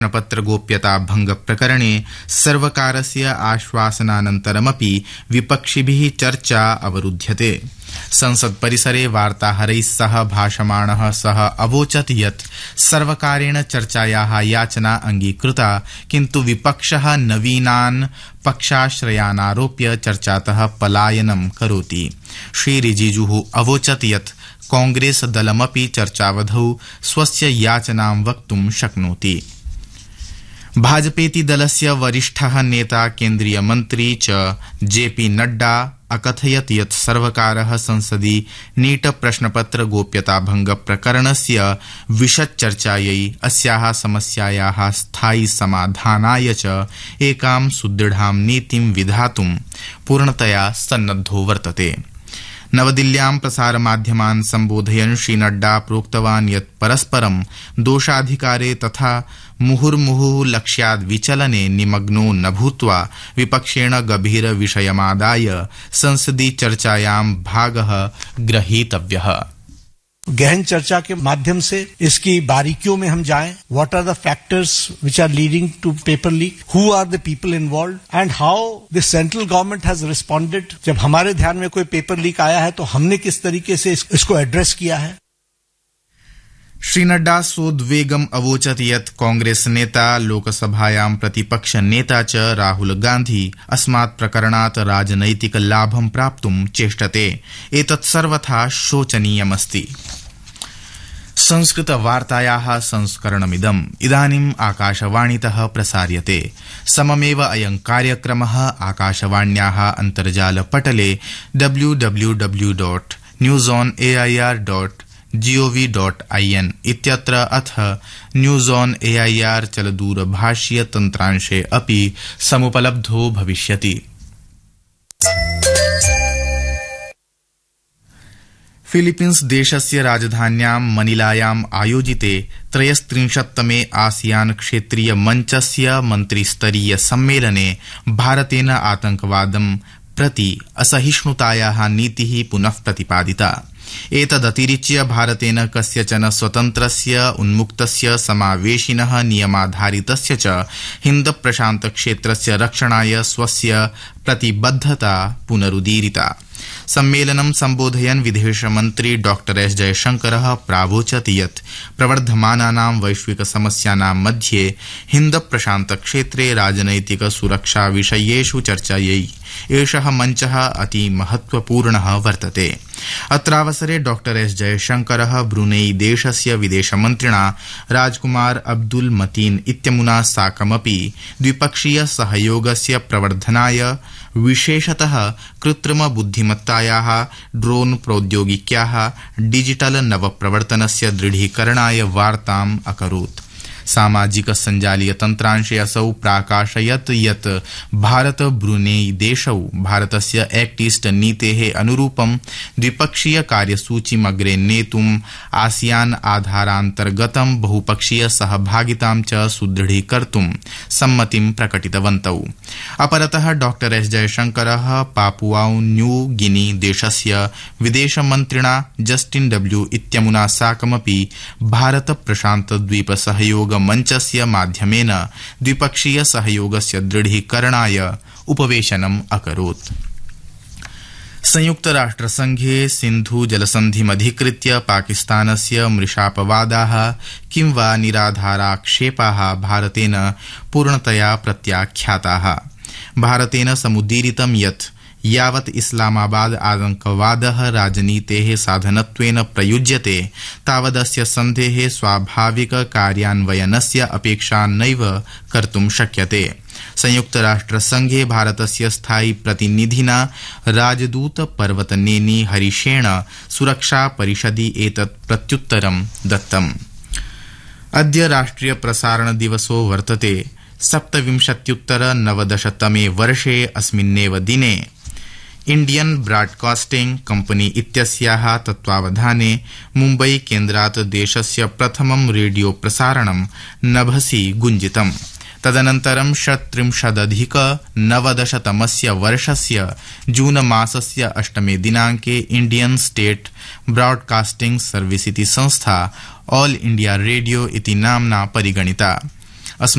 प्रश्नपत्र गोप्यता भंग प्रकरणे सर्वकारस्य आश्वासनानन्तरमपि विपक्षिभिः चर्चा अवरुध्यते। संसद परिसरे वार्ताहरैः सह भाषमाणः सः अवोचत् यत् सर्वकारेण चर्चायाः याचना अंगीकृता, किन्तु विपक्षः नवीनान् पक्षाश्रयानारोप्य चर्चातः पलायनं करोति। श्री रिजिजुः अवोचत् यत् कांग्रेस दलमपि चर्चावधौ स्वस्य याचनां वक्तुं शक्नोति। भाजपेति दलस्य वरिष्ठः नेता केन्द्रीय मन्त्री च जेपी नड्डा अकथयत् यत् सर्वकारः संसदि नीट प्रश्नपत्र गोप्यता भंग प्रकरणस्य विशदचर्चायै अस्याः समस्यायाः स्थायि समाधानाय च एकां सुदृढां नीतिं विधातुं पूर्णतया सन्नद्धो वर्तते। नवदिल्ल्यां प्रसारमाध्यमान् सम्बोधयन् श्री नड्डा प्रोक्तवान् यत् परस्परं दोषाधिकारे तथा मुहुर्मुहुः लक्ष्याद् विचलने निमग्नो न भूत्वा विपक्षेण गभीर विषयमादाय संसदि चर्चायां भागः ग्रहीतव्यः। गहन चर्चा के माध्यम से इसकी बारीकियों में हम जाएं, what R the factors which are leading two paper leak, हु आर the people involved and how the central government has responded. जब हमारे ध्यान में कोई पेपर लीक आया है तो हमने किस तरीके से इसको एड्रेस किया है। श्री नड्डा सोद्वेगम् अवोचत् यत् कांग्रेस नेता लोकसभायां प्रतिपक्ष नेता च राहुल गांधी अस्मात् प्रकरणात् राजनैतिक लाभं प्राप्तुं चेष्टते। एतत् सर्वथा शोचनीयमस्ति। संस्कृत वार्तायाः संस्करणमिदम् इदानीम् आकाशवाणीतः प्रसार्यते। सममेव अयं कार्यक्रमः आकाशवाण्याः अन्तर्जालपटले www.newsonair.gov.in इत्यत्र अथ न्यूज ऑन एआईआर चलदूरभाषीय तन्त्रांशे अपि समुपलब्धो भविष्यति। फिलीपीन्स देशस्य राजधान्यां मनिलायाम् आयोजिते 33तमे आसियान क्षेत्रीय मञ्चस्य मन्त्रिस्तरीय सम्मेलने भारतेन आतंकवादं प्रति असहिष्णुतायाः नीतिः पुनः प्रतिपादिता। एतदतिरिच्य भारतेन कस्यचन स्वतन्त्रस्य उन्मुक्तस्य समावेशिनः नियमाधारितस्य च हिन्द प्रशान्त क्षेत्रस्य रक्षणाय स्वस्य प्रतिबद्धता पुनरुदीरिता। सम्मेलनं सम्बोधयन् विदेशमन्त्री डॉक्टर एस जयशंकरः प्रावोचत् यत् प्रवर्धमानानां वैश्विक समस्यानां मध्ये हिन्द प्रशान्त क्षेत्रे राजनैतिक सुरक्षा विषयेषु चर्चायै एषः मञ्चः अति महत्वपूर्णः वर्तते। अत्रावसरे डॉक्टर एस जयशंकरः ब्रुनेई देशस्य विदेशमन्त्रिणा राजकुमार अब्दुल मतीन इत्यमुना साकमपि द्विपक्षीय सहयोगस्य प्रवर्धनाय विशेषतः कृत्रिम बुद्धिमत्तायाः, ड्रोन प्रौद्योगिक्याः, डिजिटल नवप्रवर्तनस्य दृढीकरणाय वार्ताम् अकरोत्। सामाजिक संजालीय तन्त्रांशे असौ प्राकाशयत् यत् भारत ब्रुनेई देशौ भारतस्य एक्ट ईस्ट नीतेः अनुरूपं द्विपक्षीय कार्यसूचीम् अग्रे नेतुम् आसियान आधारान्तर्गतं बहुपक्षीय सहभागितां च सुदृढीकर्तुं सम्मतिं प्रकटितवन्तौ। अपरतः डॉक्टर एस जयशंकरः पापुआउ न्यू गिनी देशस्य विदेशमन्त्रिणा जस्टिन डब्ल्यू इत्यमुना साकमपि भारत प्रशान्त द्वीप सहयोग मञ्चस्य माध्यमेन द्विपक्षीय सहयोगस्य दृढीकरणाय उपवेशनम् अकरोत्। संयुक्तराष्ट्रसंघे सिन्धु जलसन्धिमधिकृत्य पाकिस्तानस्य मृषापवादाः किं वा निराधाराक्षेपाः भारतेन पूर्णतया प्रत्याख्याताः। भारतेन समुदीरितं यत् यावत् इस्लामाबाद आतंकवादः राजनीतेः साधनत्वेन प्रयुज्यते तावदस्य सन्धेः स्वाभाविक कार्यान्वयनस्य अपेक्षा नैव कर्तुं शक्यते। संयुक्तराष्ट्रसंघे भारतस्य स्थायी प्रतिनिधिना राजदूत पर्वतनेनी हरीशेण सुरक्षा परिषदि एतत् प्रत्युत्तरं दत्तम्। अद्य राष्ट्रिय प्रसारण दिवसो वर्तते। 27-तमे वर्षे अस्मिन्नेव दिने इंडियन ब्रॉडकास्टिंग कंपनी इत्यस्याः तत्त्वावधाने मुम्बई केन्द्रात् देशस्य प्रथमं रेडियो प्रसारणं नभसि गुञ्जितम्। तदनन्तरं 37-तमस्य वर्षस्य जून मासस्य 8 दिनाङ्के इंडियन स्टेट ब्रॉडकास्टिंग सर्विस इति संस्था ऑल इंडिया रेडियो इति नाम्ना परिगणिता।